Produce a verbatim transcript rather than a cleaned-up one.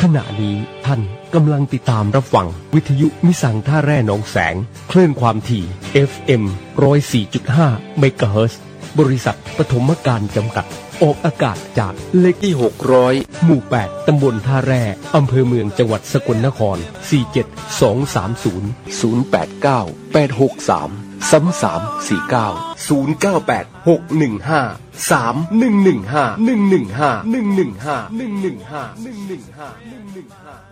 ขณะนี้ท่านกำลังติดตามรับฟังวิทยุมิสังท่าแร่หนองแสงคลื่นความถี่ เอฟ เอ็ม หนึ่งศูนย์สี่จุดห้า เมกะเฮิรตซ์บริษัทปฐมการจำกัดออกอากาศจากเลขที่หกร้อยหมู่แปดตำบลท่าแร่อำเภอเมืองจังหวัดสกลนครสี่ เจ็ด สอง สาม ศูนย์ ศูนย์ แปด เก้า แปด หก สาม สาม สาม สี่ เก้า ศูนย์ เก้า แปด หก หนึ่ง ห้า สาม หนึ่ง หนึ่ง ห้า หนึ่ง หนึ่ง ห้า หนึ่ง หนึ่ง ห้า หนึ่ง หนึ่ง ห้า หนึ่ง หนึ่ง ห้า หนึ่ง หนึ่ง ห้า